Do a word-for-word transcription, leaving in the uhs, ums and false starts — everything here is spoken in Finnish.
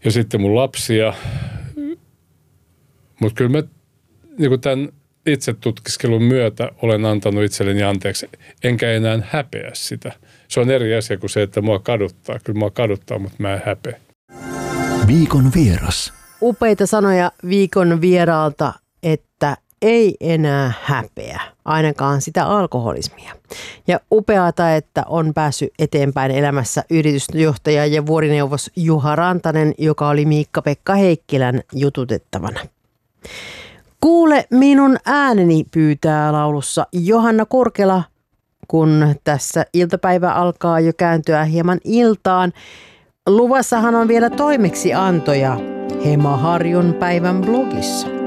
ja sitten mun lapsia. Mutta kyllä mä niin tämän itse tutkiskelun myötä olen antanut itselleni anteeksi, enkä enää häpeä sitä. Se on eri asia kuin se, että mua kaduttaa. Kyllä mua kaduttaa, mutta mä en häpeä. Viikon vieras. Upeita sanoja viikon vieraalta, että ei enää häpeä, ainakaan sitä alkoholismia. Ja upeata, että on päässyt eteenpäin elämässä yritysjohtaja ja vuorineuvos Juha Rantanen, joka oli Miikka-Pekka Heikkilän jututettavana. Kuule minun ääneni pyytää laulussa Johanna Kurkela, kun tässä iltapäivä alkaa jo kääntyä hieman iltaan. Luvassahan on vielä toimeksiantoja Hema Harjun päivän blogissa.